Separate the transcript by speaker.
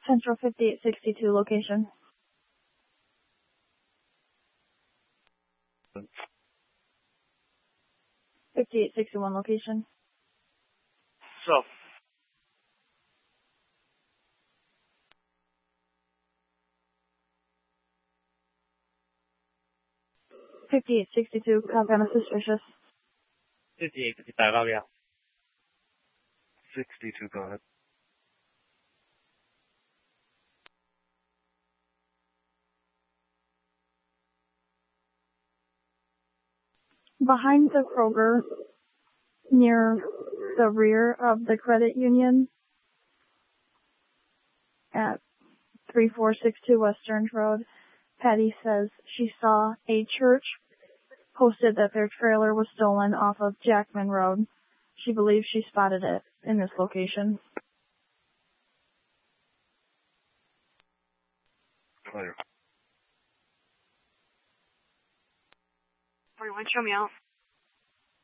Speaker 1: Central 5862 location. 5861 location.
Speaker 2: So.
Speaker 1: 5862, copy on a suspicious.
Speaker 2: 5855, copy out. 62, go ahead.
Speaker 1: Behind the Kroger, near the rear of the credit union, at 3462 West Stearns Road, Patty says she saw a church posted that their trailer was stolen off of Jackman Road. She believes she spotted it in this location.
Speaker 2: Clear.
Speaker 3: 41, show me out.